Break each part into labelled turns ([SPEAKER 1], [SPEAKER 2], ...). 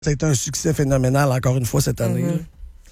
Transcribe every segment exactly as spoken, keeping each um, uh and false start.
[SPEAKER 1] Ça a été un succès phénoménal, encore une fois, cette année. Mm-hmm.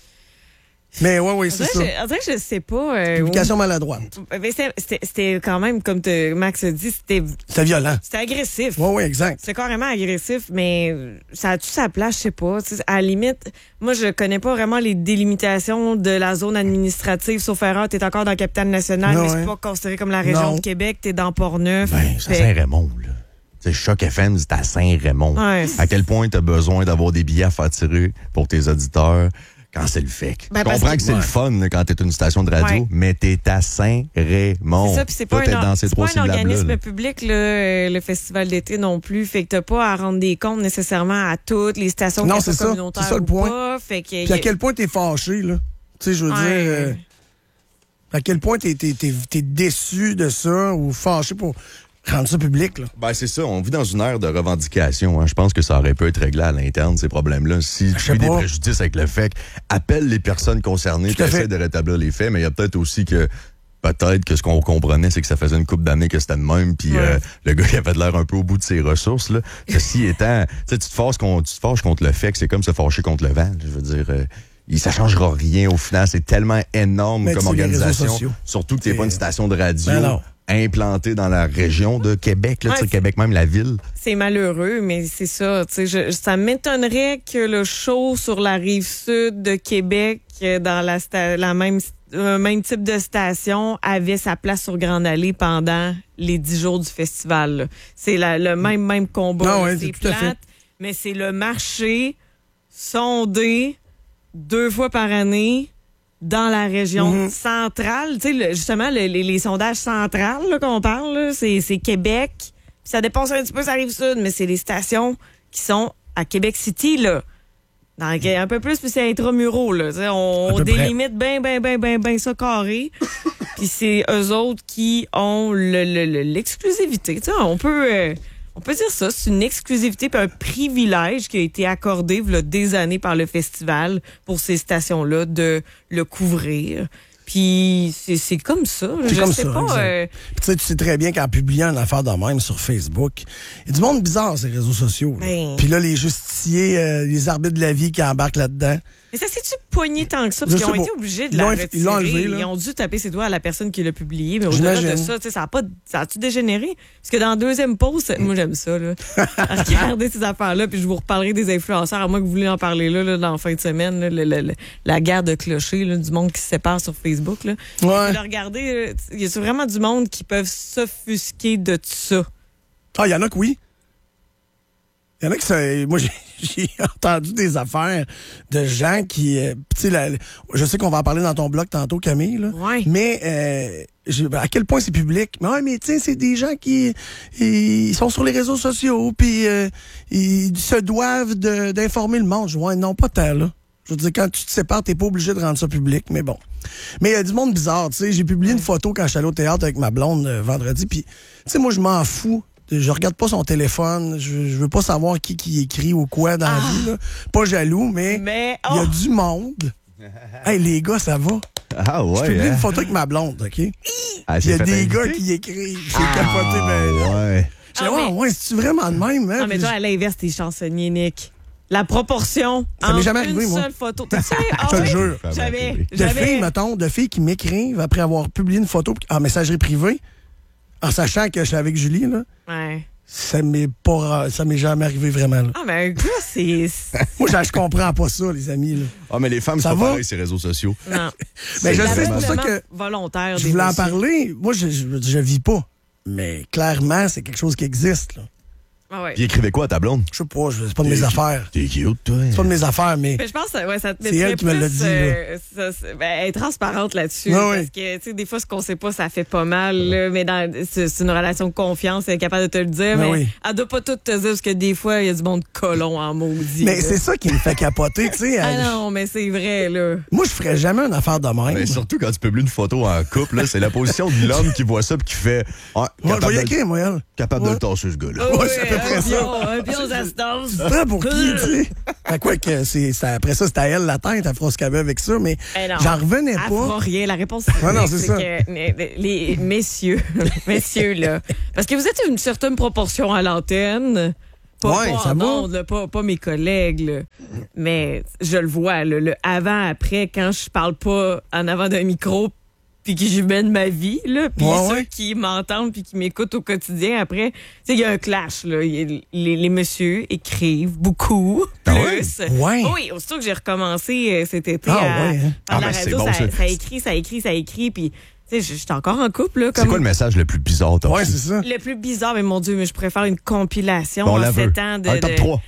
[SPEAKER 1] Mais oui, oui, c'est ça.
[SPEAKER 2] Je, en vrai, je sais pas. Euh,
[SPEAKER 1] Publication maladroite.
[SPEAKER 2] Mais c'était, c'était quand même, comme te, Max a dit, c'était...
[SPEAKER 1] C'était violent.
[SPEAKER 2] C'était agressif.
[SPEAKER 1] Oui, oui, exact.
[SPEAKER 2] C'était carrément agressif, mais ça a-tu sa place, je sais pas. T'sais, à la limite, moi, je connais pas vraiment les délimitations de la zone administrative. Sauf erreur, t'es encore dans la capitale nationale, non, mais c'est hein. pas considéré comme la région non. de Québec. T'es dans Port-Neuf.
[SPEAKER 3] Ben, c'est fait... Saint-Raymond, là. C'est Choc F M, c'est à Saint-Raymond. Ouais, à quel point tu as besoin d'avoir des billets à faire tirer pour tes auditeurs quand c'est le fait. Ben, je comprends que, que c'est ouais. le fun là, quand tu es une station de radio, ouais. mais tu es à Saint-Raymond.
[SPEAKER 2] C'est ça, puis c'est pas, un, c'est pas un organisme public, là, le festival d'été non plus. Fait que t'as pas à rendre des comptes nécessairement à toutes les stations
[SPEAKER 1] non, c'est ça.
[SPEAKER 2] communautaires
[SPEAKER 1] c'est ça le point.
[SPEAKER 2] Pas. Fait que,
[SPEAKER 1] puis à quel point t'es fâché, là. Tu sais, je veux ouais. dire... Euh, à quel point t'es, t'es, t'es, t'es déçu de ça ou fâché pour... rendre ça public, là.
[SPEAKER 3] Ben, c'est ça. On vit dans une ère de revendication. Hein. Je pense que ça aurait pu être réglé à l'interne, ces problèmes-là. Si tu fais des préjudices avec le fait, appelle les personnes concernées, tu essaies de rétablir les faits, mais il y a peut-être aussi que peut-être que ce qu'on comprenait, c'est que ça faisait une couple d'années que c'était de même, puis ouais. euh, le gars, il avait l'air un peu au bout de ses ressources, là. Ceci étant, tu te fâches contre, tu te fâches contre le fait que c'est comme se fâcher contre le vent. Je veux dire... Euh, ça changera rien au final. C'est tellement énorme mais comme organisation. Surtout que t'es pas une station de radio implantée dans la région de Québec, là, ouais, Québec même, la ville.
[SPEAKER 2] C'est malheureux, mais c'est ça. Je, ça m'étonnerait que le show sur la rive sud de Québec, dans la, sta- la même, le même type de station, avait sa place sur Grande Allée pendant les dix jours du festival. Là. C'est la, le même, même combat.
[SPEAKER 1] Non, ouais,
[SPEAKER 2] c'est
[SPEAKER 1] c'est plate, fait.
[SPEAKER 2] Mais c'est le marché sondé deux fois par année dans la région mm-hmm. centrale. Tu sais, justement, le, les, les sondages centrales là, qu'on parle, là, c'est, c'est Québec. Puis ça dépasse un petit peu, ça arrive sud, mais c'est les stations qui sont à Québec City, là. Dans, mm. Un peu plus, puis c'est intramuraux, là. Tu sais, on, on délimite bien, bien, bien, bien, bien ça carré. Puis c'est eux autres qui ont le, le, le, l'exclusivité. Tu sais, on peut... Euh, On peut dire ça, c'est une exclusivité et un privilège qui a été accordé il y a des années par le festival pour ces stations-là de le couvrir. Puis c'est, c'est comme ça.
[SPEAKER 1] C'est
[SPEAKER 2] je
[SPEAKER 1] comme
[SPEAKER 2] sais
[SPEAKER 1] ça.
[SPEAKER 2] Pas, euh...
[SPEAKER 1] tu sais, tu sais très bien qu'en publiant une affaire de même sur Facebook, il y a du monde bizarre ces réseaux sociaux. Ben... Puis là, les justiciers, euh, les arbitres de la vie qui embarquent là-dedans.
[SPEAKER 2] Mais ça s'est-tu poigné tant que ça? Parce qu'ils ont été obligés de la retirer.
[SPEAKER 1] Ils l'ont enlevé, là.
[SPEAKER 2] Ils ont dû taper ses doigts à la personne qui l'a publié. Mais au-delà de ça, ça a pas, ça a-tu dégénéré? Parce que dans le deuxième post, moi j'aime ça, là. Regardez ces affaires-là, puis je vous reparlerai des influenceurs, à moins que vous voulez en parler là, là dans la fin de semaine, là, le, le, le, la guerre de clochers, là, du monde qui se sépare sur Facebook, là.
[SPEAKER 1] Ouais.
[SPEAKER 2] Là, regardez, il y a vraiment du monde qui peuvent s'offusquer de tout ça.
[SPEAKER 1] Ah, il y en a que oui. Il y en a qui ça, moi j'ai, j'ai entendu des affaires de gens qui euh, tu sais je sais qu'on va en parler dans ton blog tantôt Camille là,
[SPEAKER 2] ouais.
[SPEAKER 1] mais euh, je, à quel point c'est public. Mais ouais, mais tu sais c'est des gens qui ils sont sur les réseaux sociaux puis euh, ils se doivent de, d'informer le monde. Je vois ouais, non pas tant là. Je veux dire, quand tu te sépares, t'es pas obligé de rendre ça public, mais bon. Mais il y a du monde bizarre, tu sais. J'ai publié une photo quand je suis allé au théâtre avec ma blonde euh, vendredi, puis tu sais moi je m'en fous. Je regarde pas son téléphone. Je, je veux pas savoir qui qui écrit ou quoi dans ah. la vie. Là. Pas jaloux, mais il mais, oh. y a du monde. Hey, les gars, ça va.
[SPEAKER 3] Ah ouais.
[SPEAKER 1] Je publie
[SPEAKER 3] hein?
[SPEAKER 1] une photo avec ma blonde, OK?
[SPEAKER 3] Ah,
[SPEAKER 1] il y a des gars qui écrivent. J'ai ah, capoté, ben.
[SPEAKER 3] Ouais.
[SPEAKER 1] J'ai dit, ah, ouais, ouais, c'est-tu vraiment de même, hein?
[SPEAKER 2] Non, mais toi, à l'inverse, t'es chansonnier, Nick. La proportion. Ça m'est jamais arrivé, moi. Une seule photo. Tu sais, ah,
[SPEAKER 1] je te le jure.
[SPEAKER 2] Jamais.
[SPEAKER 1] De filles, mettons, de filles qui m'écrivent après avoir publié une photo en messagerie privée, en sachant que je suis avec Julie, là.
[SPEAKER 2] Ouais.
[SPEAKER 1] Ça m'est pas, ça m'est jamais arrivé vraiment, là.
[SPEAKER 2] Ah, mais gars, c'est.
[SPEAKER 1] Moi, je, je comprends pas ça, les amis, là.
[SPEAKER 3] Ah, mais les femmes, ça c'est pas pareil, ces réseaux sociaux.
[SPEAKER 2] Non.
[SPEAKER 1] Mais je sais, c'est pour ça que.
[SPEAKER 2] Volontaire.
[SPEAKER 1] Je voulais en parler. Moi, je, je, je vis pas. Mais clairement, c'est quelque chose qui existe, là.
[SPEAKER 2] Ah ouais.
[SPEAKER 3] Puis écrivez quoi à ta blonde?
[SPEAKER 1] Je sais pas, c'est pas de mes affaires.
[SPEAKER 3] T'es cute, toi.
[SPEAKER 1] C'est pas de mes affaires, mais.
[SPEAKER 2] Mais je pense que ouais, ça te
[SPEAKER 1] c'est elle qui
[SPEAKER 2] plus,
[SPEAKER 1] me l'a dit.
[SPEAKER 2] Euh, ça, ben, elle est transparente là-dessus.
[SPEAKER 1] Ah,
[SPEAKER 2] parce
[SPEAKER 1] oui.
[SPEAKER 2] que, tu sais, des fois, ce qu'on sait pas, ça fait pas mal. Là, mais dans, c'est, c'est une relation de confiance, elle est capable de te le dire.
[SPEAKER 1] Ah,
[SPEAKER 2] mais
[SPEAKER 1] oui.
[SPEAKER 2] elle doit pas tout te dire, parce que des fois, il y a du monde colon en maudit.
[SPEAKER 1] Mais
[SPEAKER 2] là.
[SPEAKER 1] c'est ça qui me fait capoter, tu sais.
[SPEAKER 2] Ah non, mais c'est vrai, là.
[SPEAKER 1] Moi, je ferais jamais une affaire de même.
[SPEAKER 3] Mais surtout quand tu publies une photo en couple, là, c'est la position de l'homme qui voit ça et qui fait. Ah,
[SPEAKER 1] moi, je vais y écrire, moi, elle.
[SPEAKER 3] Capable
[SPEAKER 1] ouais.
[SPEAKER 3] de le tasser, ce gars-là.
[SPEAKER 1] Ouais, ouais c'est à peu près ça.
[SPEAKER 2] Un pion d'assistance.
[SPEAKER 1] Tu te prends pour qui, tu sais? À quoi que c'est, c'est, après ça, c'est à elle la tête, elle fera ce qu'elle veut avec ça, mais eh j'en revenais pas.
[SPEAKER 2] Elle fera rien. La réponse,
[SPEAKER 1] ah non, c'est,
[SPEAKER 2] c'est
[SPEAKER 1] ça.
[SPEAKER 2] que les, les messieurs, messieurs, là, parce que vous êtes une certaine proportion à l'antenne. Pas,
[SPEAKER 1] Ouais,
[SPEAKER 2] pas
[SPEAKER 1] ça
[SPEAKER 2] en
[SPEAKER 1] va.
[SPEAKER 2] ondes, là, pas, pas mes collègues, là. Mais je le vois, là, le avant-après, quand je parle pas en avant d'un micro puis que j'y mène ma vie, là, puis
[SPEAKER 1] Ouais,
[SPEAKER 2] ceux
[SPEAKER 1] ouais.
[SPEAKER 2] qui m'entendent puis qui m'écoutent au quotidien, après, tu sais, il y a un clash, là. Il y a- Les, les messieurs écrivent beaucoup,
[SPEAKER 3] Ah
[SPEAKER 2] plus.
[SPEAKER 1] ouais? Ouais.
[SPEAKER 2] Oui, aussitôt que j'ai recommencé euh, cet été
[SPEAKER 1] Ah
[SPEAKER 2] à,
[SPEAKER 1] ouais, hein?
[SPEAKER 2] à
[SPEAKER 3] Ah,
[SPEAKER 2] la
[SPEAKER 3] ben, c'est
[SPEAKER 2] radio,
[SPEAKER 3] bon,
[SPEAKER 2] ça,
[SPEAKER 3] ça.
[SPEAKER 2] ça écrit, ça écrit, ça écrit, puis... Tu sais, j'étais encore en couple, là.
[SPEAKER 3] C'est
[SPEAKER 2] Comme...
[SPEAKER 3] quoi le message le plus bizarre, t'as
[SPEAKER 1] Ouais,
[SPEAKER 3] reçu?
[SPEAKER 1] c'est ça.
[SPEAKER 2] Le plus bizarre, mais mon Dieu, mais je pourrais faire une compilation
[SPEAKER 3] Bon, on
[SPEAKER 2] en
[SPEAKER 3] la veut.
[SPEAKER 2] sept ans de...
[SPEAKER 3] Un top
[SPEAKER 2] de-
[SPEAKER 3] trois.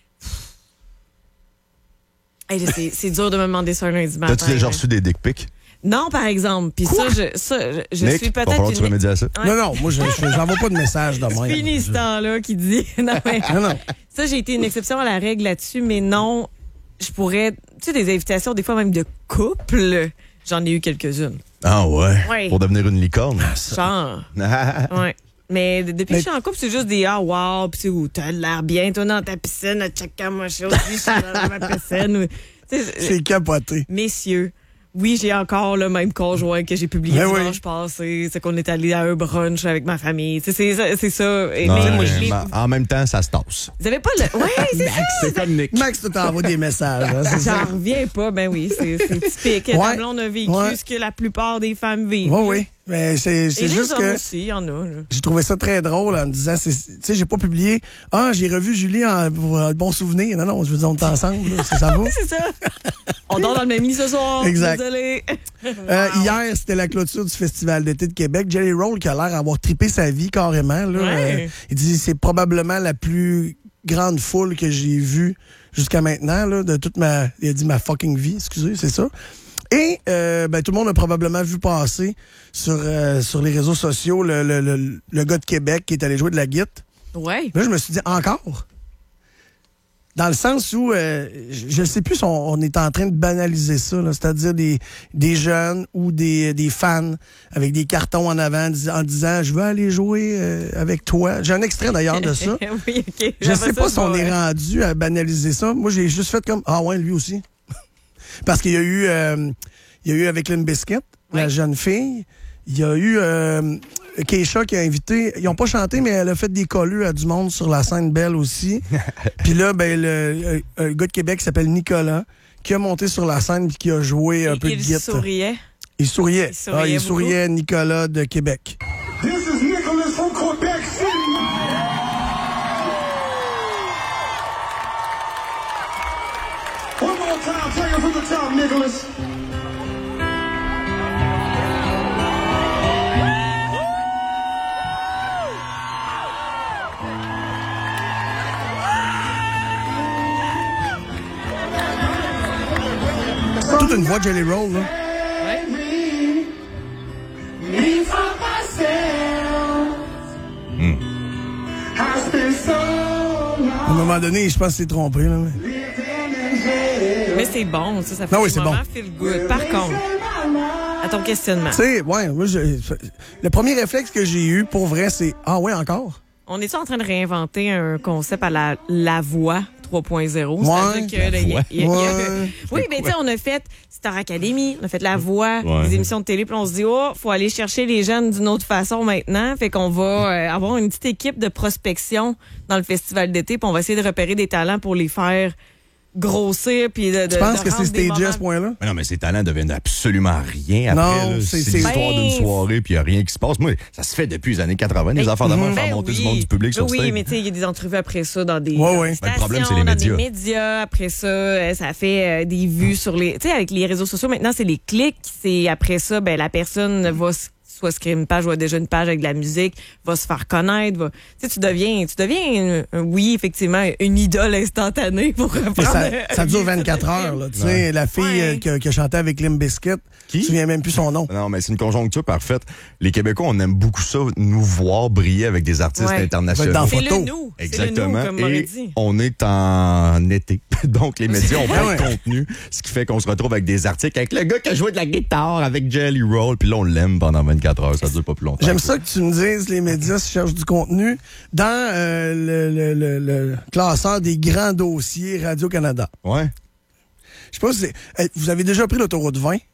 [SPEAKER 2] Hey, là, c'est, c'est dur de me demander ça un lundi matin.
[SPEAKER 3] T'as-tu déjà
[SPEAKER 2] là.
[SPEAKER 3] reçu des dick pics?
[SPEAKER 2] Non, par exemple. Puis ça, je, ça, je, je
[SPEAKER 3] Nick,
[SPEAKER 2] suis
[SPEAKER 3] va
[SPEAKER 2] peut-être
[SPEAKER 3] falloir que tu
[SPEAKER 2] une...
[SPEAKER 3] remédies à ça.
[SPEAKER 2] Ouais.
[SPEAKER 1] Non, non, moi, je je- j'envoie pas de message de même.
[SPEAKER 2] Fini ce temps-là qui dit... Non, mais
[SPEAKER 1] Non, non.
[SPEAKER 2] ça, j'ai été une exception à la règle là-dessus, mais non, je pourrais... Tu sais, des invitations, des fois même de couple, j'en ai eu quelques-unes.
[SPEAKER 3] Ah ouais?
[SPEAKER 2] Ouais.
[SPEAKER 3] Pour devenir une licorne?
[SPEAKER 2] Genre... Ouais. Mais de- depuis
[SPEAKER 1] Mais-
[SPEAKER 2] que je suis en couple, c'est juste des ah wow, pis c'est où t'as l'air bien, toi dans ta piscine, check moi je suis aussi, je suis dans ma piscine. Ou- tu sais,
[SPEAKER 1] C'est capoté.
[SPEAKER 2] messieurs, oui, j'ai encore le même conjoint que j'ai publié
[SPEAKER 1] Ben
[SPEAKER 2] dimanche
[SPEAKER 1] oui.
[SPEAKER 2] passé. C'est qu'on est allé à un brunch avec ma famille. Tu sais, C'est ça. C'est ça. Et-
[SPEAKER 3] Non,
[SPEAKER 2] mais moi,
[SPEAKER 3] mais
[SPEAKER 2] je l'ai-
[SPEAKER 3] en même temps, ça se tasse.
[SPEAKER 2] Vous avez pas le. Ouais, c'est ça.
[SPEAKER 3] C'est comme Nick.
[SPEAKER 1] Max, tu t'envoies des messages. Hein, c'est ça.
[SPEAKER 2] J'en reviens pas. Ben oui, c'est c'est typique.
[SPEAKER 1] Ouais.
[SPEAKER 2] Ta blonde a vécu
[SPEAKER 1] Ouais.
[SPEAKER 2] ce que la plupart des femmes vivent.
[SPEAKER 1] Oui, oui. Mais c'est
[SPEAKER 2] Et
[SPEAKER 1] c'est
[SPEAKER 2] les
[SPEAKER 1] juste
[SPEAKER 2] hommes
[SPEAKER 1] que
[SPEAKER 2] aussi, il y en a. là.
[SPEAKER 1] j'ai trouvé ça très drôle en me disant, c'est- tu sais, j'ai pas publié. Ah, j'ai revu Julie en pour un bon souvenir. Non, non, je veux dire, on est ensemble. là, c'est ça va.
[SPEAKER 2] C'est ça. On dort dans le même lit ce soir.
[SPEAKER 1] Exact.
[SPEAKER 2] Désolé.
[SPEAKER 1] Euh, hier, c'était la clôture du Festival d'été de Québec. Jelly Roll, qui a l'air d'avoir trippé sa vie carrément. Là,
[SPEAKER 2] Ouais.
[SPEAKER 1] Euh, il dit c'est probablement la plus grande foule que j'ai vue jusqu'à maintenant, là, de toute ma. Il a dit ma fucking vie, excusez, c'est ça. Et euh, ben, tout le monde a probablement vu passer sur, euh, sur les réseaux sociaux le, le, le, le gars de Québec qui est allé jouer de la guitare.
[SPEAKER 2] Ouais.
[SPEAKER 1] Là, je me suis dit, encore? Dans le sens où, euh, je ne sais plus si on, on est en train de banaliser ça, là, c'est-à-dire des, des jeunes ou des, des fans avec des cartons en avant dis- en disant, je veux aller jouer euh, avec toi. J'ai un extrait d'ailleurs de ça.
[SPEAKER 2] Oui, OK.
[SPEAKER 1] Je
[SPEAKER 2] Après
[SPEAKER 1] sais
[SPEAKER 2] ça,
[SPEAKER 1] pas si on
[SPEAKER 2] je vais-
[SPEAKER 1] est rendu à banaliser ça. Moi, j'ai juste fait comme, ah ouais, lui aussi. Parce qu'il y a eu, euh, il y a eu avec Limp Bizkit, la
[SPEAKER 2] Ouais.
[SPEAKER 1] jeune fille. Il y a eu euh, Keisha qui a invité. Ils ont pas chanté, mais elle a fait des colleux à du monde sur la scène belle aussi. Puis là, ben le, euh, un gars de Québec qui s'appelle Nicolas, qui a monté sur la scène puis qui a joué un
[SPEAKER 2] Et
[SPEAKER 1] peu de
[SPEAKER 2] il
[SPEAKER 1] guitare.
[SPEAKER 2] souriait.
[SPEAKER 1] Il souriait.
[SPEAKER 2] Il souriait
[SPEAKER 1] Ah, il
[SPEAKER 2] beaucoup.
[SPEAKER 1] souriait, Nicolas de Québec.
[SPEAKER 4] This is Nicholas from Quebec City. One more time, take it from the top, Nicholas.
[SPEAKER 1] Toute une voix de Jelly Roll, là.
[SPEAKER 4] Me from myself. I spent so long
[SPEAKER 1] À un moment donné, je pense qu'il s'est trompé, là. mais-
[SPEAKER 4] living in jail.
[SPEAKER 2] Mais c'est bon, ça, ça fait
[SPEAKER 1] Ah oui,
[SPEAKER 2] des
[SPEAKER 1] c'est
[SPEAKER 2] moments
[SPEAKER 1] bon.
[SPEAKER 2] feel good. Par contre, à ton questionnement,
[SPEAKER 1] Tu sais, ouais, moi, je- le premier réflexe que j'ai eu, pour vrai, c'est « Ah ouais, encore?
[SPEAKER 2] on est en train de réinventer un concept à la, la voix trois point zéro?
[SPEAKER 1] Ouais,
[SPEAKER 2] C'est-à-dire que, là, il y a- il y a- il y a-
[SPEAKER 1] Ouais.
[SPEAKER 2] Oui, mais tu sais, on a fait Star Academy, on a fait la voix,
[SPEAKER 3] Ouais.
[SPEAKER 2] des émissions de télé, puis on se dit, oh, faut aller chercher les jeunes d'une autre façon maintenant. Fait qu'on va euh, avoir une petite équipe de prospection dans le festival d'été, puis on va essayer de repérer des talents pour les faire grossir, puis de, de
[SPEAKER 1] Tu penses
[SPEAKER 2] de
[SPEAKER 1] que
[SPEAKER 2] rendre
[SPEAKER 1] c'est
[SPEAKER 2] des
[SPEAKER 1] stagé à
[SPEAKER 2] moments-
[SPEAKER 1] ce point-là?
[SPEAKER 3] Mais non, mais ces talents deviennent absolument rien après.
[SPEAKER 1] Non,
[SPEAKER 3] là.
[SPEAKER 1] c'est-
[SPEAKER 3] c'est
[SPEAKER 1] c'est-
[SPEAKER 3] l'histoire d'une
[SPEAKER 2] Ben,
[SPEAKER 3] soirée, puis il n'y a rien qui se passe. Moi, ça se fait depuis les années quatre-vingt, les affaires de même,
[SPEAKER 2] Ben
[SPEAKER 3] faire monter
[SPEAKER 2] oui.
[SPEAKER 3] du monde du public sur
[SPEAKER 2] oui,
[SPEAKER 3] stage.
[SPEAKER 2] mais tu sais, il y a des entrevues après ça dans des,
[SPEAKER 1] Ouais,
[SPEAKER 2] dans
[SPEAKER 1] ouais.
[SPEAKER 2] des
[SPEAKER 3] Ben, le problème,
[SPEAKER 2] stations,
[SPEAKER 3] c'est les
[SPEAKER 2] dans
[SPEAKER 3] médias.
[SPEAKER 2] des médias. Après ça, euh, ça fait euh, des vues sur les... Tu sais, avec les réseaux sociaux, maintenant, c'est les clics. C'est après ça, ben la personne va s- soit se créer une page, ou déjà une page avec de la musique, va se faire connaître. Va... Tu sais, tu deviens, tu deviens un- un- oui, effectivement, une idole instantanée pour reprendre...
[SPEAKER 1] Mais ça, ça dure vingt-quatre heures, là. Tu sais,
[SPEAKER 3] Ouais.
[SPEAKER 1] la fille
[SPEAKER 2] Ouais.
[SPEAKER 1] euh, qui, a- qui a chanté avec Limp Bizkit,
[SPEAKER 3] Qui?
[SPEAKER 1] je me souviens même plus son nom.
[SPEAKER 3] Non, mais c'est une conjoncture parfaite. Les Québécois, on aime beaucoup ça, nous voir briller avec des artistes
[SPEAKER 2] Ouais.
[SPEAKER 3] internationaux.
[SPEAKER 1] Dans
[SPEAKER 2] C'est
[SPEAKER 1] photo.
[SPEAKER 2] le nous. C'est
[SPEAKER 3] Exactement.
[SPEAKER 2] le nous, comme on aurait
[SPEAKER 3] Et
[SPEAKER 2] dit.
[SPEAKER 3] on est en été. Donc, les médias ont pas
[SPEAKER 1] Ouais.
[SPEAKER 3] de contenu, ce qui fait qu'on se retrouve avec des articles avec le gars qui a joué de la guitare avec Jelly Roll, puis là, on l'aime pendant vingt-quatre heures. Ça dure pas plus longtemps.
[SPEAKER 1] J'aime ça que tu me dises, les médias se cherchent du contenu dans euh, le, le, le, le classeur des grands dossiers Radio-Canada.
[SPEAKER 3] Ouais.
[SPEAKER 1] Je sais pas si c'est- eh, vous avez déjà pris l'autoroute vingt?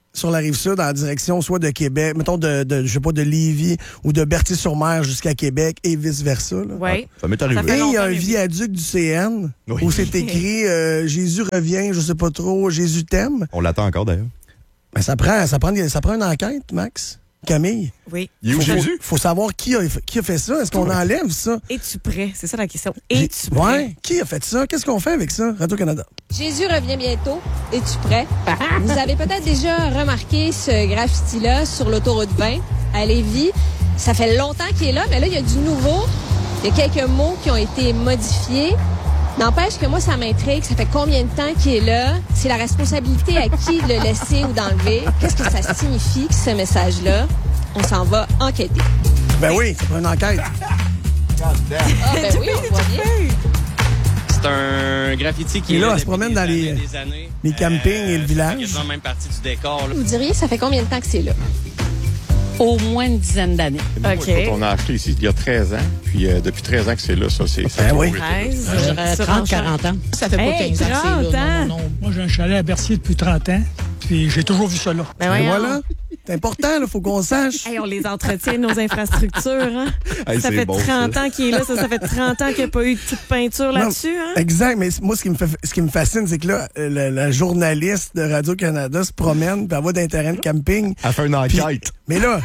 [SPEAKER 1] sur la Rive-Sud en direction soit de Québec, mettons de, de je sais pas, de Lévis ou de Berthier-sur-Mer jusqu'à Québec et vice-versa.
[SPEAKER 2] Oui.
[SPEAKER 3] Ça m'est arrivé.
[SPEAKER 1] Et il y a un viaduc du C N
[SPEAKER 3] Oui.
[SPEAKER 1] où c'est écrit euh, Jésus revient, je sais pas trop, Jésus t'aime.
[SPEAKER 3] On l'attend encore d'ailleurs.
[SPEAKER 1] Ben, ça prend, ça prend, ça prend une enquête, Max. Camille.
[SPEAKER 2] Oui.
[SPEAKER 3] Il est où
[SPEAKER 1] Faut,
[SPEAKER 3] Jésus?
[SPEAKER 1] faut savoir qui a, qui a fait ça. Est-ce qu'on enlève ça?
[SPEAKER 2] Es-tu prêt? C'est ça la question.
[SPEAKER 1] J'ai-
[SPEAKER 2] Es-tu prêt?
[SPEAKER 1] Ouais. Qui a fait ça? Qu'est-ce qu'on fait avec ça? Radio-Canada.
[SPEAKER 5] Jésus revient bientôt. Es-tu prêt? Vous avez peut-être déjà remarqué ce graffiti-là sur l'autoroute vingt à Lévis. Ça fait longtemps qu'il est là, mais là, il y a du nouveau. Il y a quelques mots qui ont été modifiés. N'empêche que moi, ça m'intrigue. Ça fait combien de temps qu'il est là? C'est la responsabilité à qui de le laisser ou d'enlever? Qu'est-ce que ça signifie, ce message-là? On s'en va enquêter.
[SPEAKER 1] Ben oui, ça prend une enquête.
[SPEAKER 5] Ah, ben oui, on voit bien.
[SPEAKER 6] C'est un graffiti qui
[SPEAKER 1] Et
[SPEAKER 6] est
[SPEAKER 1] là,
[SPEAKER 6] là
[SPEAKER 1] elle se
[SPEAKER 6] depuis
[SPEAKER 1] promène
[SPEAKER 6] des
[SPEAKER 1] dans les-
[SPEAKER 6] années, des années.
[SPEAKER 1] les campings et le
[SPEAKER 6] ça
[SPEAKER 1] village.
[SPEAKER 6] fait quasiment même partie du décor. Là.
[SPEAKER 5] Vous diriez, ça fait combien de temps que c'est là?
[SPEAKER 7] Au moins une dizaine d'années.
[SPEAKER 2] OK.
[SPEAKER 8] Écoute, on a acheté ici il y a treize ans, puis euh, depuis treize ans que c'est là, ça, c'est... ça a
[SPEAKER 1] Ben
[SPEAKER 8] toujours
[SPEAKER 1] oui.
[SPEAKER 8] été là.
[SPEAKER 2] treize.
[SPEAKER 7] Je dirais
[SPEAKER 2] Sur
[SPEAKER 7] trente,
[SPEAKER 2] enchère.
[SPEAKER 7] quarante ans.
[SPEAKER 9] Ça fait pas
[SPEAKER 2] Hey,
[SPEAKER 9] quinze ans que c'est
[SPEAKER 2] trente
[SPEAKER 9] là.
[SPEAKER 2] ans.
[SPEAKER 9] Non, non, non. Moi, j'ai un chalet à Berthier depuis trente ans, puis j'ai toujours vu ça là.
[SPEAKER 2] Ben
[SPEAKER 1] Et
[SPEAKER 2] voyons.
[SPEAKER 1] voilà. C'est important, il faut qu'on sache.
[SPEAKER 2] Hey, on les entretient, nos infrastructures. Hein?
[SPEAKER 3] Hey,
[SPEAKER 2] ça
[SPEAKER 3] c'est
[SPEAKER 2] fait
[SPEAKER 3] bon,
[SPEAKER 2] trente
[SPEAKER 3] ça.
[SPEAKER 2] ans qu'il est là. Ça, ça fait trente ans qu'il n'y a pas eu de petite peinture
[SPEAKER 1] Non,
[SPEAKER 2] là-dessus. Hein?
[SPEAKER 1] Exact, mais moi, ce qui me fait, ce qui me fascine, c'est que là, euh, la, la journaliste de Radio-Canada se promène, puis elle va d'un terrain de camping.
[SPEAKER 3] Elle fait une
[SPEAKER 1] Puis-
[SPEAKER 3] enquête.
[SPEAKER 1] Mais là,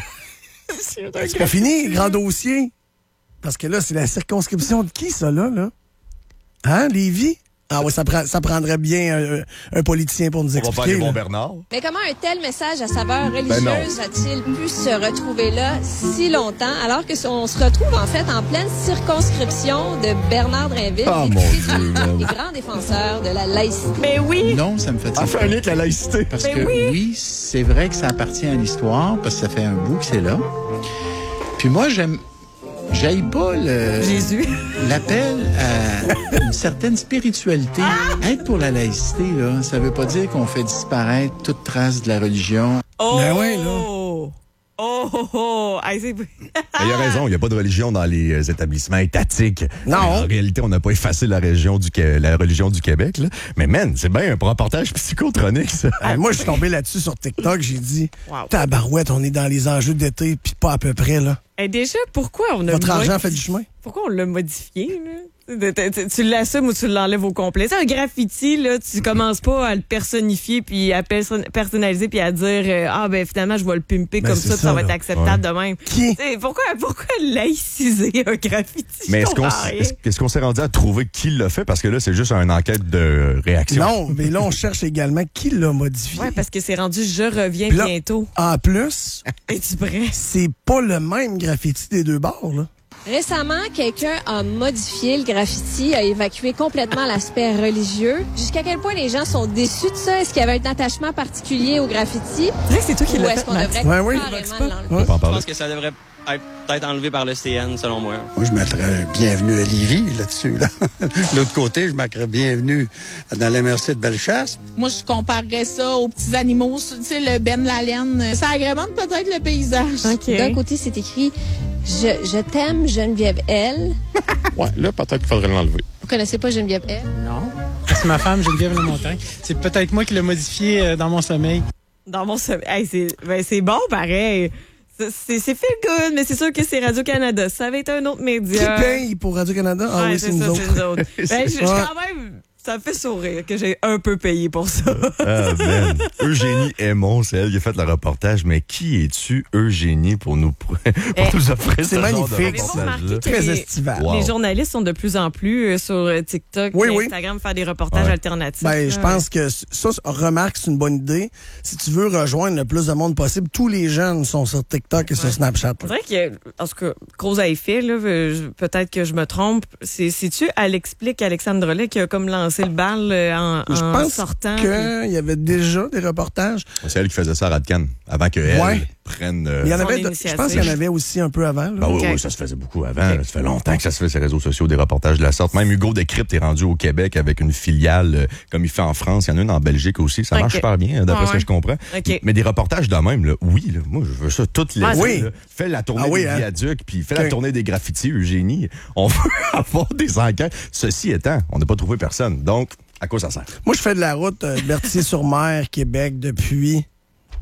[SPEAKER 1] c'est pas fini, grand dossier. Parce que là, c'est la circonscription de qui, ça, là? là? Hein, Lévis? Ah oui, ça, prend- ça prendrait bien un, un politicien pour nous
[SPEAKER 3] On va
[SPEAKER 1] expliquer.
[SPEAKER 3] faire les bons
[SPEAKER 1] là.
[SPEAKER 3] Bernard.
[SPEAKER 5] Mais comment un tel message à saveur
[SPEAKER 3] Ben non.
[SPEAKER 5] religieuse a-t-il pu se retrouver là si longtemps, alors que on se retrouve en fait en pleine circonscription de Bernard Drinville,
[SPEAKER 3] Ah,
[SPEAKER 5] député
[SPEAKER 3] mon
[SPEAKER 5] du
[SPEAKER 3] Dieu,
[SPEAKER 5] Parti
[SPEAKER 3] man.
[SPEAKER 5] et grand défenseur de la laïcité.
[SPEAKER 2] Mais oui!
[SPEAKER 10] Non, ça me fatigue.
[SPEAKER 3] Elle fait un lien avec la laïcité.
[SPEAKER 10] Parce
[SPEAKER 2] Ben
[SPEAKER 10] que
[SPEAKER 2] oui.
[SPEAKER 10] oui, c'est vrai que ça appartient à l'histoire, parce que ça fait un bout que c'est là. Puis moi, j'aime. J'aille pas le.
[SPEAKER 2] Jésus.
[SPEAKER 10] L'appel à une certaine spiritualité. Être pour la laïcité, là, ça veut pas dire qu'on fait disparaître toute trace de la religion.
[SPEAKER 2] Oh!
[SPEAKER 1] Ben ouais, là.
[SPEAKER 2] Oh, oh, oh. Hey, c'est-
[SPEAKER 3] Mais il a raison, il n'y a pas de religion dans les euh, établissements étatiques.
[SPEAKER 1] Non.
[SPEAKER 3] En réalité, on n'a pas effacé la, région du, Qué- la religion du Québec. Là. Mais man, c'est bien un reportage psychotronique, ça.
[SPEAKER 1] Ah, moi, je suis tombé là-dessus sur TikTok. J'ai dit,
[SPEAKER 2] Wow.
[SPEAKER 1] tabarouette, on est dans les enjeux d'été, puis pas à peu près, là.
[SPEAKER 2] Hey, déjà, pourquoi on a
[SPEAKER 1] Votre
[SPEAKER 2] modi-
[SPEAKER 1] argent fait du chemin.
[SPEAKER 2] Pourquoi on l'a modifié, là? Tu- tu- Tu l'assumes ou tu l'enlèves au complet. C'est un graffiti, là, tu commences pas à le personnifier puis à perso- personnaliser puis à dire euh, ah ben finalement je vais le pimper
[SPEAKER 1] Ben,
[SPEAKER 2] comme
[SPEAKER 1] c'est
[SPEAKER 2] ça, puis
[SPEAKER 1] ça,
[SPEAKER 2] ça va être
[SPEAKER 1] là.
[SPEAKER 2] acceptable de même.
[SPEAKER 1] Qui?
[SPEAKER 2] T'sais, pourquoi pourquoi laïciser un graffiti?
[SPEAKER 3] Mais
[SPEAKER 2] Je
[SPEAKER 3] est-ce qu'on
[SPEAKER 2] comprends
[SPEAKER 3] s-
[SPEAKER 2] rien.
[SPEAKER 3] est-ce est-ce qu'on s'est rendu à trouver qui l'a fait? Parce que là, c'est juste une enquête de réaction.
[SPEAKER 1] Non, mais là, on cherche également qui l'a modifié.
[SPEAKER 2] Ouais, parce que c'est rendu je reviens
[SPEAKER 1] Puis là-
[SPEAKER 2] bientôt.
[SPEAKER 1] En plus,
[SPEAKER 2] Es-tu prêt?
[SPEAKER 1] c'est pas le même graffiti des deux bords, là.
[SPEAKER 5] Récemment, quelqu'un a modifié le graffiti, a évacué complètement l'aspect religieux. Jusqu'à quel point les gens sont déçus de ça? Est-ce qu'il y avait un attachement particulier au graffiti?
[SPEAKER 2] Tu sais que c'est toi qui
[SPEAKER 5] Ou
[SPEAKER 2] l'as
[SPEAKER 5] est-ce
[SPEAKER 2] fait,
[SPEAKER 5] qu'on
[SPEAKER 2] Max?
[SPEAKER 5] devrait
[SPEAKER 1] Ouais, oui.
[SPEAKER 5] carrément
[SPEAKER 3] On
[SPEAKER 5] l'enlever?
[SPEAKER 3] peut pas en
[SPEAKER 6] Je
[SPEAKER 3] parler.
[SPEAKER 6] pense que ça devrait être peut-être enlevé par le C N, selon moi.
[SPEAKER 11] Moi, je mettrais bienvenue à Lévis là-dessus. Là. L'autre côté, je mettrais bienvenue dans la M R C de Bellechasse.
[SPEAKER 9] Moi, je comparerais ça aux petits animaux, tu sais, le ben la laine. Ça agrémente peut-être le paysage.
[SPEAKER 2] OK.
[SPEAKER 5] D'un côté, c'est écrit je, je t'aime, Geneviève L.
[SPEAKER 8] Ouais, là, peut-être qu'il faudrait l'enlever.
[SPEAKER 5] Vous connaissez pas Geneviève L?
[SPEAKER 9] Non. C'est ma femme, Geneviève Le Montagne. C'est peut-être moi qui l'ai modifié euh, dans mon sommeil.
[SPEAKER 2] Dans mon sommeil. Hey, c'est ben, c'est bon pareil. C'est c'est- c'est feel good, mais c'est sûr que c'est Radio-Canada. Ça avait été un autre
[SPEAKER 1] Qui
[SPEAKER 2] média.
[SPEAKER 1] paye pour Radio-Canada? Ah
[SPEAKER 2] Ouais,
[SPEAKER 1] oui, c'est nous
[SPEAKER 2] ça,
[SPEAKER 1] autres.
[SPEAKER 2] c'est nous autres. Ben, je- je-
[SPEAKER 1] Ouais.
[SPEAKER 2] quand même, ça me fait sourire que j'ai un peu payé pour ça.
[SPEAKER 3] Ah, man. Eugénie Aymon, c'est elle qui a fait le reportage. Mais qui es-tu, Eugénie, pour nous, pour
[SPEAKER 2] Eh,
[SPEAKER 3] nous offrir ce
[SPEAKER 1] c'est
[SPEAKER 3] genre de
[SPEAKER 1] magnifique.
[SPEAKER 2] Avez-vous remarqué
[SPEAKER 3] reportage-là?
[SPEAKER 2] que
[SPEAKER 1] Très
[SPEAKER 2] les,
[SPEAKER 1] estival.
[SPEAKER 3] Wow.
[SPEAKER 2] les journalistes sont de plus en plus euh, sur euh, TikTok
[SPEAKER 1] Oui,
[SPEAKER 2] et
[SPEAKER 1] oui.
[SPEAKER 2] Instagram faire des reportages
[SPEAKER 3] Ouais.
[SPEAKER 2] alternatifs.
[SPEAKER 1] Ben, je
[SPEAKER 2] Ouais.
[SPEAKER 1] pense que ça, ça, remarque, c'est une bonne idée. Si tu veux rejoindre le plus de monde possible, tous les jeunes sont sur TikTok et sur Snapchat.
[SPEAKER 2] On dirait que, en tout cas, cause à effet, là, euh, je- peut-être que je me trompe. C'est, c'est-tu, elle explique, Alexandre Drolet, qui a comme lancé le bal euh, en,
[SPEAKER 1] Je
[SPEAKER 2] en
[SPEAKER 1] pense
[SPEAKER 2] sortant.
[SPEAKER 1] qu'il y avait déjà des reportages.
[SPEAKER 3] C'est elle qui faisait ça à Radcan, avant qu'elle
[SPEAKER 1] Ouais.
[SPEAKER 3] prenne... euh,
[SPEAKER 1] Il y en
[SPEAKER 2] Son
[SPEAKER 1] avait, de- je
[SPEAKER 2] initiative.
[SPEAKER 1] pense qu'il y en avait aussi un peu avant. là.
[SPEAKER 3] Ben oui,
[SPEAKER 2] Ok.
[SPEAKER 3] oui, ça se faisait beaucoup avant. là. Ça fait longtemps que ça se fait sur les réseaux sociaux, des reportages de la sorte. Même Hugo Décrypte est rendu au Québec avec une filiale, euh, comme il fait en France. Il y en a une en Belgique aussi. Ça marche
[SPEAKER 2] Ok.
[SPEAKER 3] super bien, d'après
[SPEAKER 2] Ah
[SPEAKER 3] ce que
[SPEAKER 2] ouais.
[SPEAKER 3] je comprends.
[SPEAKER 2] Ok.
[SPEAKER 3] Mais des reportages de même, là, oui, là, moi, je veux ça toutes les
[SPEAKER 2] Ah,
[SPEAKER 1] oui.
[SPEAKER 3] là. Fais la tournée
[SPEAKER 1] Ah oui,
[SPEAKER 3] des
[SPEAKER 1] hein?
[SPEAKER 3] viaducs, puis fais
[SPEAKER 1] Ok.
[SPEAKER 3] la tournée des graffitis, Eugénie. On veut avoir des enquêtes. Ceci étant, on n'a pas trouvé personne. Donc, à quoi ça sert?
[SPEAKER 1] Moi, je fais de la route euh, Berthier-sur-Mer, Québec, depuis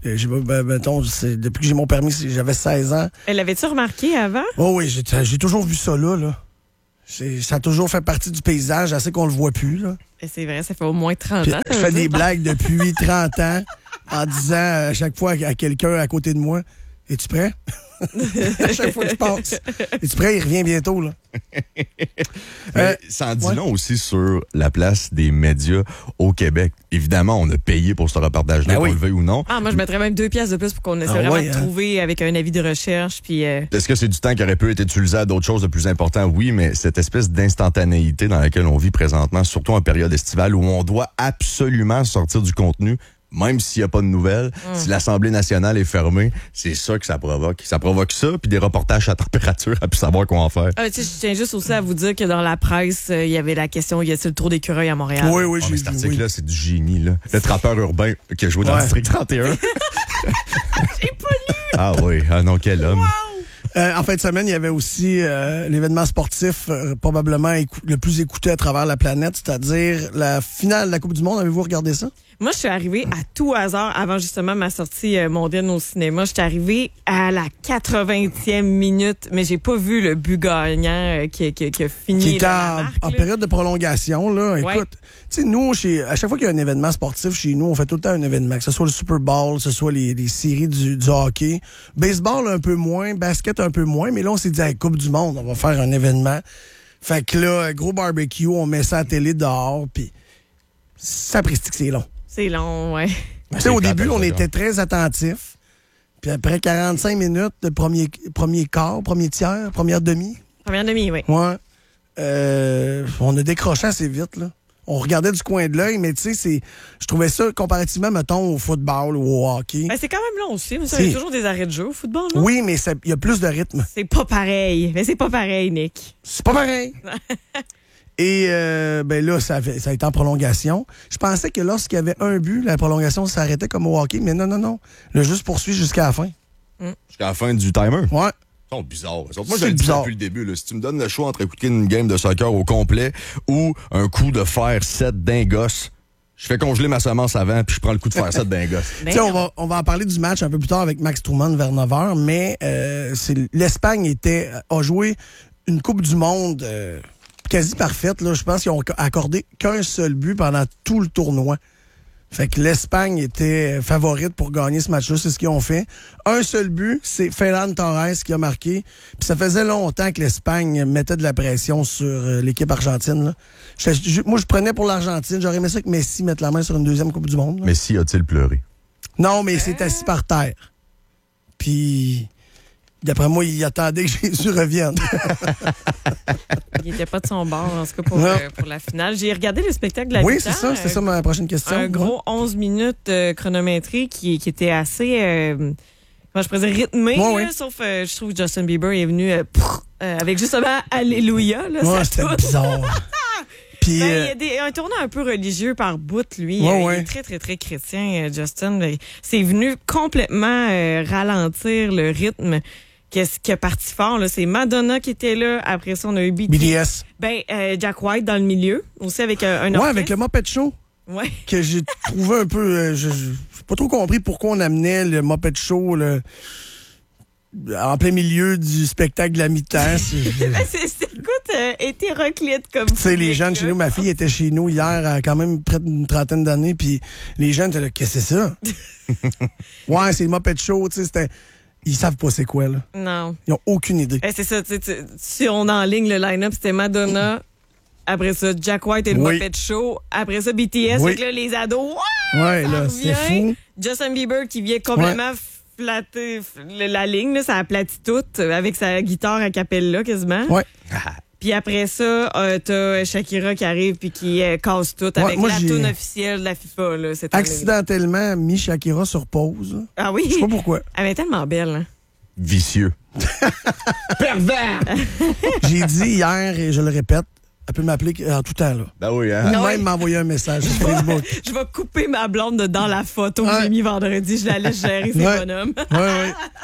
[SPEAKER 1] J'ai, ben, mettons, c'est, depuis que j'ai mon permis, j'avais seize ans.
[SPEAKER 2] Elle l'avait-tu remarqué avant?
[SPEAKER 1] Oh oui, j'ai, j'ai toujours vu ça là. là. C'est, ça a toujours fait partie du paysage, assez qu'on le voit plus. Là.
[SPEAKER 2] Et c'est vrai, ça fait au moins trente
[SPEAKER 1] Puis,
[SPEAKER 2] ans.
[SPEAKER 1] je fais des blagues depuis trente ans en disant à chaque fois à quelqu'un à côté de moi, « Es-tu prêt? » À chaque fois que je passe. Es-tu prêt? Il revient bientôt. Là.
[SPEAKER 3] euh, ça en dit ouais. long aussi sur la place des médias au Québec. Évidemment, on a payé pour ce reportage-là, ben oui. qu'on le veuille ou non.
[SPEAKER 2] Ah, moi, je mettrais même deux pièces de plus pour qu'on essaie ah, vraiment ouais, de hein? trouver avec un avis de recherche. Puis, euh...
[SPEAKER 3] Est-ce que c'est du temps qui aurait pu être utilisé à d'autres choses de plus importantes? Oui, mais cette espèce d'instantanéité dans laquelle on vit présentement, surtout en période estivale, où on doit absolument sortir du contenu, même s'il n'y a pas de nouvelles, mmh. si l'Assemblée nationale est fermée, c'est ça que ça provoque. Ça provoque ça, puis des reportages à température, à plus savoir quoi en faire.
[SPEAKER 2] Ah, je tiens juste aussi à vous dire que dans la presse, il euh, y avait la question, y a-t-il le tour d'écureuil à Montréal?
[SPEAKER 1] Oui, oui,
[SPEAKER 3] oh,
[SPEAKER 1] j'ai
[SPEAKER 3] Cet article-là,
[SPEAKER 1] oui.
[SPEAKER 3] c'est du génie, là. Le trappeur urbain qui a joué dans ouais. le District trente et un.
[SPEAKER 2] J'ai pas lu!
[SPEAKER 3] Ah oui, ah non, quel homme.
[SPEAKER 2] Wow.
[SPEAKER 1] Euh, en fin de semaine, il y avait aussi euh, l'événement sportif euh, probablement écou- le plus écouté à travers la planète, c'est-à-dire la finale de la Coupe du Monde. Avez-vous regardé ça?
[SPEAKER 2] Moi, je suis arrivée à tout hasard avant justement ma sortie euh, mondaine au cinéma. Je suis arrivée à la quatre-vingtième minute, mais j'ai pas vu le but gagnant euh, qui, qui, qui a fini.
[SPEAKER 1] Qui était
[SPEAKER 2] en,
[SPEAKER 1] marque, en période de prolongation. Là. Écoute, ouais. tu sais, nous, chez, à chaque fois qu'il y a un événement sportif chez nous, on fait tout le temps un événement, que ce soit le Super Bowl, que ce soit les, les séries du, du hockey. Baseball, un peu moins. Basket, un peu moins. Mais là, on s'est dit, à la Coupe du Monde, on va faire un événement. Fait que là, gros barbecue, on met ça à la télé dehors, puis ça prestige que c'est long.
[SPEAKER 2] C'est long, ouais.
[SPEAKER 1] Tu sais, au début, on était très attentifs. Puis après quarante-cinq minutes, de premier, premier quart, premier tiers, première demi.
[SPEAKER 2] Première demi, oui.
[SPEAKER 1] Ouais. Euh, on a décroché assez vite, là. On regardait du coin de l'œil, mais tu sais, c'est, je trouvais ça comparativement, mettons, au football ou au hockey.
[SPEAKER 2] Ben, c'est quand même long aussi, mais ça, il y a toujours des arrêts de jeu au football, non?
[SPEAKER 1] Oui, mais il y a plus de rythme.
[SPEAKER 2] C'est pas pareil. Mais c'est pas pareil, Nick.
[SPEAKER 1] C'est pas pareil. Et euh, ben là, ça, avait, ça a été en prolongation. Je pensais que lorsqu'il y avait un but, la prolongation s'arrêtait comme au hockey, mais non, non, non. Le jeu se poursuit jusqu'à la fin.
[SPEAKER 3] Mm. Jusqu'à la fin du timer?
[SPEAKER 1] Ouais.
[SPEAKER 3] Ils sont bizarres. Moi, je le dis depuis le début. Là. Si tu me donnes le choix entre écouter une game de soccer au complet ou un coup de fer sept d'un gosse, je fais congeler ma semence avant puis je prends le coup de fer sept d'un gosse.
[SPEAKER 1] Ben on, va, on va en parler du match un peu plus tard avec Max Truman vers neuf heures, mais euh, c'est, l'Espagne était, a joué une Coupe du Monde... Euh, quasi parfaite. Là. Je pense qu'ils ont accordé qu'un seul but pendant tout le tournoi. Fait que l'Espagne était favorite pour gagner ce match-là. C'est ce qu'ils ont fait. Un seul but, c'est Ferran Torres qui a marqué. Puis ça faisait longtemps que l'Espagne mettait de la pression sur euh, l'équipe argentine. Là. Je, je, moi, je prenais pour l'Argentine. J'aurais aimé ça que Messi mette la main sur une deuxième Coupe du Monde. Là.
[SPEAKER 3] Messi a-t-il pleuré?
[SPEAKER 1] Non, mais il s'est assis par terre. Puis... D'après moi, il attendait que Jésus revienne.
[SPEAKER 2] Il n'était pas de son bord, en tout cas, pour, euh, pour la finale. J'ai regardé le spectacle de la
[SPEAKER 1] Oui,
[SPEAKER 2] mi-temps,
[SPEAKER 1] c'est ça. C'est ça ma prochaine question.
[SPEAKER 2] Un gros onze minutes euh, chronométré qui, qui était assez, euh, comment je pourrais dire, rythmé.
[SPEAKER 1] Ouais,
[SPEAKER 2] là,
[SPEAKER 1] oui.
[SPEAKER 2] Sauf, euh, je trouve que Justin Bieber est venu euh, pff, euh, avec justement Alléluia. Là,
[SPEAKER 1] ouais, c'était tout. Bizarre.
[SPEAKER 2] Puis, ben, euh... il y a des, un tournant un peu religieux par bout, lui.
[SPEAKER 1] Ouais,
[SPEAKER 2] il
[SPEAKER 1] ouais.
[SPEAKER 2] est très, très, très chrétien, Justin. C'est venu complètement euh, ralentir le rythme. Qu'est-ce qui est parti fort, là? C'est Madonna qui était là. Après ça, on a eu B T S.
[SPEAKER 1] B D S.
[SPEAKER 2] Ben, euh, Jack White dans le milieu. Aussi avec un, un
[SPEAKER 1] Ouais,
[SPEAKER 2] orchestre.
[SPEAKER 1] avec le Muppet Show.
[SPEAKER 2] Ouais.
[SPEAKER 1] Que j'ai trouvé un peu... Euh, je n'ai pas trop compris pourquoi on amenait le Muppet Show le, en plein milieu du spectacle de la mi-temps.
[SPEAKER 2] c'est, c'est, c'est, écoute, euh, hétéroclite comme
[SPEAKER 1] tu sais, les jeunes chez nous, ma fille était chez nous hier à quand même près d'une trentaine d'années, puis les jeunes étaient là, qu'est-ce que c'est ça? Ouais, c'est le Muppet Show, tu sais, c'était... Ils savent pas c'est quoi, là.
[SPEAKER 2] Non.
[SPEAKER 1] Ils ont aucune idée.
[SPEAKER 2] Eh, c'est ça, tu sais, si on enligne le line-up, c'était Madonna, après ça, Jack White et le
[SPEAKER 1] oui.
[SPEAKER 2] Muppet Show, après ça, B T S,
[SPEAKER 1] oui.
[SPEAKER 2] avec là, les ados, ouais,
[SPEAKER 1] ouais là, c'est fou.
[SPEAKER 2] Justin Bieber qui vient complètement ouais. flatter la ligne, là, ça aplatit tout, avec sa guitare à cappella quasiment.
[SPEAKER 1] Ouais.
[SPEAKER 2] Puis après ça, euh, t'as Shakira qui arrive puis qui euh, casse tout avec ouais, moi, la tune officielle de la FIFA. Là, cette
[SPEAKER 1] accidentellement mis Shakira sur pause.
[SPEAKER 2] Ah oui?
[SPEAKER 1] Je sais pas pourquoi.
[SPEAKER 2] Elle est tellement belle. Hein?
[SPEAKER 3] Vicieux.
[SPEAKER 1] Pervers! J'ai dit hier, et je le répète, elle peut m'appeler en tout temps. Là.
[SPEAKER 3] Ben oui, hein?
[SPEAKER 1] Ou
[SPEAKER 2] ah
[SPEAKER 1] même
[SPEAKER 2] oui.
[SPEAKER 1] m'envoyer un message sur Facebook.
[SPEAKER 2] Je vais couper ma blonde de dans la photo que
[SPEAKER 1] ouais.
[SPEAKER 2] j'ai mis vendredi. Je la laisse gérer ses
[SPEAKER 1] ouais.
[SPEAKER 2] bonhommes.
[SPEAKER 1] Ouais, ouais.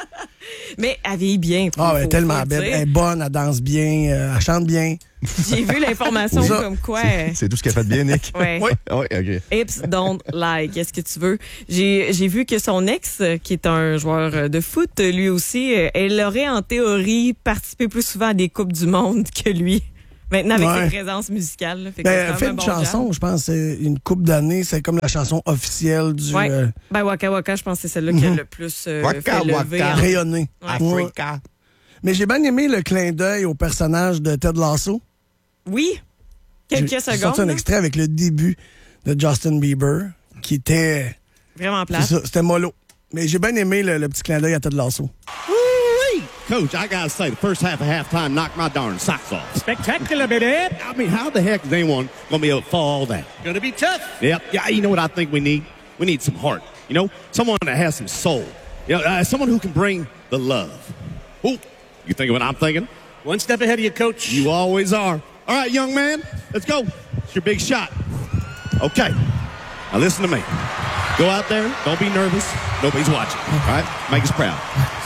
[SPEAKER 2] Mais elle vieillit bien.
[SPEAKER 1] Ah, elle est
[SPEAKER 2] faut-
[SPEAKER 1] tellement
[SPEAKER 2] faut le
[SPEAKER 1] belle.
[SPEAKER 2] dire.
[SPEAKER 1] Elle est bonne, elle danse bien, euh, elle chante bien.
[SPEAKER 2] J'ai vu l'information
[SPEAKER 1] Oui.
[SPEAKER 2] comme quoi.
[SPEAKER 3] C'est, c'est tout ce qu'elle fait de bien, Nick?
[SPEAKER 2] Ouais.
[SPEAKER 3] Oui. Oui, OK.
[SPEAKER 2] Hips don't lie. Qu'est-ce que tu veux? J'ai, j'ai vu que son ex, euh, qui est un joueur euh, de foot, euh, lui aussi, euh, elle aurait en théorie participé plus souvent à des Coupes du Monde que lui. Maintenant, avec
[SPEAKER 1] Ouais.
[SPEAKER 2] ses présences musicales. Là, fait que
[SPEAKER 1] Ben,
[SPEAKER 2] c'est
[SPEAKER 1] elle
[SPEAKER 2] quand
[SPEAKER 1] fait
[SPEAKER 2] même
[SPEAKER 1] une
[SPEAKER 2] un bon
[SPEAKER 1] chanson,
[SPEAKER 2] job.
[SPEAKER 1] je pense, c'est une coupe d'années, c'est comme la chanson officielle du
[SPEAKER 2] Ouais.
[SPEAKER 1] euh,
[SPEAKER 2] Ben, Waka Waka, je pense que c'est celle-là qui a
[SPEAKER 1] Mhm.
[SPEAKER 2] le plus euh,
[SPEAKER 3] Waka
[SPEAKER 2] fait lever.
[SPEAKER 3] Waka.
[SPEAKER 2] en-
[SPEAKER 1] rayonné.
[SPEAKER 2] Ouais.
[SPEAKER 1] Ouais. Mais j'ai bien aimé le clin d'œil au personnage de Ted Lasso.
[SPEAKER 2] Oui. Quelques
[SPEAKER 1] J'ai
[SPEAKER 2] secondes.
[SPEAKER 1] sorti un
[SPEAKER 2] là.
[SPEAKER 1] extrait avec le début de Justin Bieber, qui était...
[SPEAKER 2] Vraiment
[SPEAKER 1] C'est
[SPEAKER 2] plate.
[SPEAKER 1] ça, c'était mollo. Mais j'ai bien aimé le, le petit clin d'œil à Ted Lasso.
[SPEAKER 4] Coach, I gotta say, the first half of halftime knocked my darn socks off.
[SPEAKER 12] Spectacular, baby.
[SPEAKER 4] I mean, how the heck is anyone gonna be able to follow all that?
[SPEAKER 12] Gonna be tough.
[SPEAKER 4] Yep. Yeah, you know what I think we need? We need some heart. You know, someone that has some soul. You know, uh, someone who can bring the love. Ooh, you thinking what I'm thinking?
[SPEAKER 12] One step ahead of you, Coach.
[SPEAKER 4] You always are. All right, young man, let's go. It's your big shot. Okay. Now listen to me. Go out there. Don't be nervous. Nobody's watching. All right? Make us proud.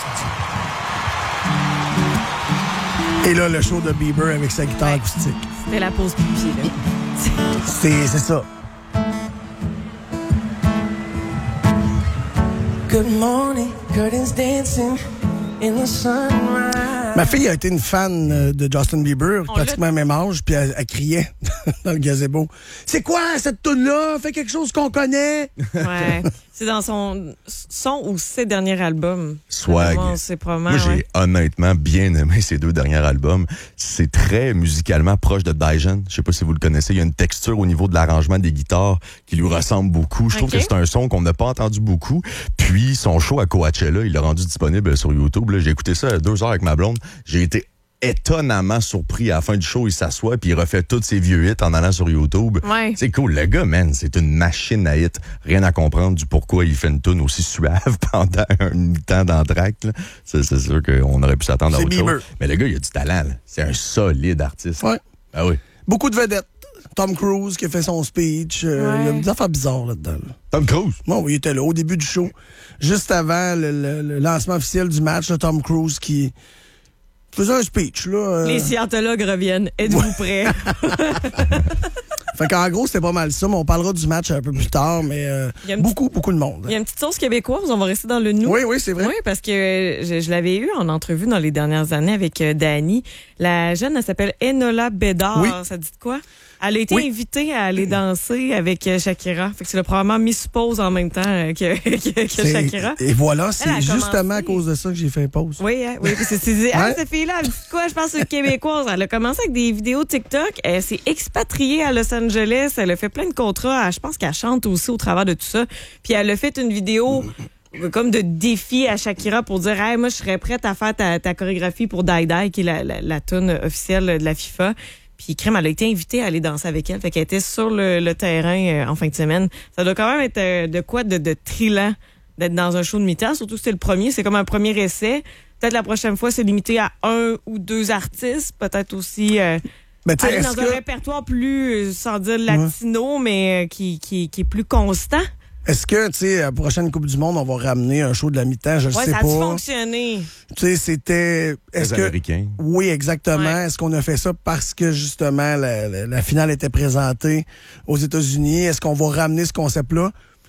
[SPEAKER 1] Et là, le show de Bieber avec sa guitare
[SPEAKER 2] Ouais.
[SPEAKER 1] acoustique.
[SPEAKER 2] C'était la pause pipi, là.
[SPEAKER 1] C'est, c'est ça.
[SPEAKER 13] Good morning, curtains dancing in the sunrise.
[SPEAKER 1] Ma fille a été une fan euh, de Justin Bieber,
[SPEAKER 2] On
[SPEAKER 1] pratiquement
[SPEAKER 2] l'a-
[SPEAKER 1] même âge, puis elle, elle criait dans le gazebo. C'est quoi cette toune-là? Fais quelque chose qu'on connaît.
[SPEAKER 2] Ouais. C'est dans son, son ou ses derniers albums.
[SPEAKER 3] Swag.
[SPEAKER 2] Vraiment, C'est probablement.
[SPEAKER 3] Moi, j'ai
[SPEAKER 2] ouais.
[SPEAKER 3] honnêtement bien aimé ces deux derniers albums. C'est très musicalement proche de Dijon. Je sais pas si vous le connaissez. Il y a une texture au niveau de l'arrangement des guitares qui lui ressemble beaucoup. Je trouve
[SPEAKER 2] Ok.
[SPEAKER 3] que c'est un son qu'on n'a pas entendu beaucoup. Puis, son show à Coachella, il l'a rendu disponible sur YouTube. Là, j'ai écouté ça à deux heures avec ma blonde. J'ai été étonnamment surpris. À la fin du show, il s'assoit puis il refait tous ses vieux hits en allant sur YouTube.
[SPEAKER 2] Ouais.
[SPEAKER 3] C'est cool. Le gars, man, c'est une machine à hits. Rien à comprendre du pourquoi il fait une tune aussi suave pendant un temps d'entracte. là. C'est, c'est sûr qu'on aurait pu s'attendre à
[SPEAKER 1] C'est
[SPEAKER 3] autre
[SPEAKER 1] Bieber.
[SPEAKER 3] chose. Mais le gars, il a du talent. là. C'est un solide artiste.
[SPEAKER 1] Ouais.
[SPEAKER 3] Ah oui.
[SPEAKER 1] Beaucoup de vedettes. Tom Cruise qui a fait son speech. euh,
[SPEAKER 2] Ouais.
[SPEAKER 1] Il y a des affaires bizarres là-dedans. là.
[SPEAKER 3] Tom Cruise.
[SPEAKER 1] Bon, oui, il était là au début du show. Juste avant le, le- le lancement officiel du match, là, Tom Cruise qui faisait un speech. Là, euh,
[SPEAKER 2] Les scientologues reviennent. Êtes-vous prêts?
[SPEAKER 1] Fait qu'en gros, c'était pas mal ça, mais on parlera du match un peu plus tard, mais euh,
[SPEAKER 2] Il y a une
[SPEAKER 1] beaucoup, beaucoup de monde.
[SPEAKER 2] Il y a une petite source québécoise, on va rester dans le nous.
[SPEAKER 1] Oui, oui, c'est vrai.
[SPEAKER 2] Oui, parce que je, je l'avais eu en entrevue dans les dernières années avec euh, Dani. La jeune, elle s'appelle Enola Bédard.
[SPEAKER 1] Oui.
[SPEAKER 2] Ça dit de quoi? Elle a été
[SPEAKER 1] Oui.
[SPEAKER 2] invitée à aller danser avec euh, Shakira. Fait que c'est le probablement Miss Pause en même temps euh, que, que, que
[SPEAKER 1] C'est-
[SPEAKER 2] Shakira.
[SPEAKER 1] Et voilà, c'est
[SPEAKER 2] Elle a
[SPEAKER 1] justement
[SPEAKER 2] commencé-
[SPEAKER 1] à cause de ça que j'ai fait pause.
[SPEAKER 2] Oui, hein, oui, parce que c'est dit, ah,
[SPEAKER 1] Ouais.
[SPEAKER 2] cette fille-là, elle dit quoi? Je pense que c'est québécoise. Elle a commencé avec des vidéos TikTok. Elle s'est expatriée à Los Angeles. Elle a fait plein de contrats. Je pense qu'elle chante aussi au travers de tout ça. Puis elle a fait une vidéo comme de défi à Shakira pour dire, hey, moi, je serais prête à faire ta, ta chorégraphie pour Die Die, qui est la, la, la tune officielle de la FIFA. Puis Crème, elle a été invitée à aller danser avec elle. Fait qu'elle était sur le, le terrain euh, en fin de semaine. Ça doit quand même être euh, de quoi de, de trillant d'être dans un show de mi-temps. Surtout que c'était le premier. C'est comme un premier essai. Peut-être la prochaine fois, c'est limité à un ou deux artistes. Peut-être aussi euh,
[SPEAKER 1] Mais tu sais,
[SPEAKER 2] aller
[SPEAKER 1] est-ce
[SPEAKER 2] dans un
[SPEAKER 1] que,
[SPEAKER 2] répertoire plus, euh, sans dire latino, mais euh, qui, qui, qui est plus constant.
[SPEAKER 1] est-ce que, tu sais, à la prochaine Coupe du Monde, on va ramener un show de la mi-temps? Je le
[SPEAKER 2] Ouais,
[SPEAKER 1] sais
[SPEAKER 2] ça a
[SPEAKER 1] pas.
[SPEAKER 2] dû fonctionner.
[SPEAKER 1] Tu sais, c'était. Est-ce
[SPEAKER 3] Les
[SPEAKER 1] que.
[SPEAKER 3] Américains.
[SPEAKER 1] Oui, exactement.
[SPEAKER 2] Ouais.
[SPEAKER 1] Est-ce qu'on a fait ça parce que justement la, la- la finale était présentée aux États-Unis? Est-ce qu'on va ramener ce concept-là?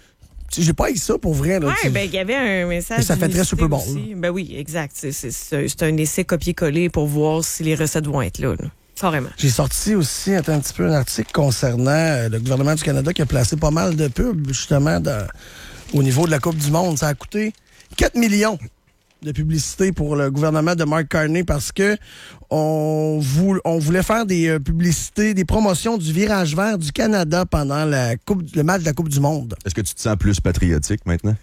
[SPEAKER 1] Tu sais, j'ai pas eu ça pour vrai. Là, tu
[SPEAKER 2] Oui,
[SPEAKER 1] sais.
[SPEAKER 2] ben il y avait un message.
[SPEAKER 1] Mais ça fait très
[SPEAKER 2] d'unicité
[SPEAKER 1] Super Bowl,
[SPEAKER 2] aussi. Ben oui, exact. C'est, c'est, c'est, c'est un essai copier-coller pour voir si les recettes vont être là. là. Carrément.
[SPEAKER 1] J'ai sorti aussi attends, un petit peu un article concernant euh, le gouvernement du Canada qui a placé pas mal de pubs, justement, dans- au niveau de la Coupe du Monde. Ça a coûté quatre millions de publicité pour le gouvernement de Mark Carney parce que on, vou- on voulait faire des euh, publicités, des promotions du virage vert du Canada pendant la coupe, le match de la Coupe du Monde.
[SPEAKER 3] Est-ce que tu te sens plus patriotique maintenant?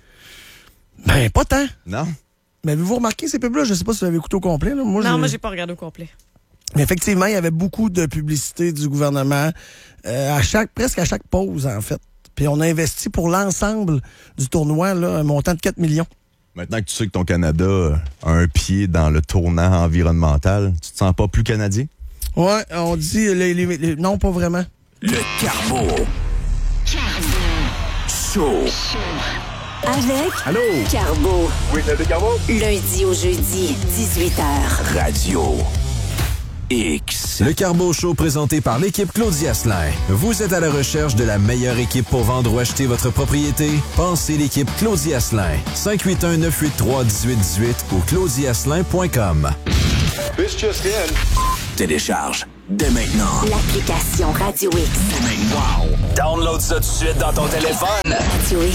[SPEAKER 1] Ben, pas tant.
[SPEAKER 3] Non?
[SPEAKER 1] Mais avez-vous remarqué ces pubs-là? Je sais pas si vous l'avez écouté au complet. Là. Moi,
[SPEAKER 2] Non,
[SPEAKER 1] j'ai-
[SPEAKER 2] moi, j'ai pas regardé au complet.
[SPEAKER 1] Mais effectivement, il y avait beaucoup de publicité du gouvernement euh, à chaque, presque à chaque pause, en fait. Puis on a investi pour l'ensemble du tournoi là, un montant de quatre millions.
[SPEAKER 3] Maintenant que tu sais que ton Canada a un pied dans le tournant environnemental, tu te sens pas plus canadien?
[SPEAKER 1] Ouais, on dit les, les- les- non, pas vraiment.
[SPEAKER 14] Le Carbo. Show. Avec
[SPEAKER 15] Allô?
[SPEAKER 14] Carbo.
[SPEAKER 15] Oui, c'est Carbo.
[SPEAKER 14] Lundi au jeudi, dix-huit heures.
[SPEAKER 15] Radio X. Le Carbo Show présenté par l'équipe Claudie Asselin. Vous êtes à la recherche de la meilleure équipe pour vendre ou acheter votre propriété? Pensez l'équipe Claudie Asselin. cinq huit un, neuf huit trois, un huit un huit ou claudie asselin point com.
[SPEAKER 16] This just in.
[SPEAKER 15] Télécharge dès maintenant
[SPEAKER 14] l'application Radio X.
[SPEAKER 15] Wow! Download ça tout de suite dans ton téléphone.
[SPEAKER 14] Radio X.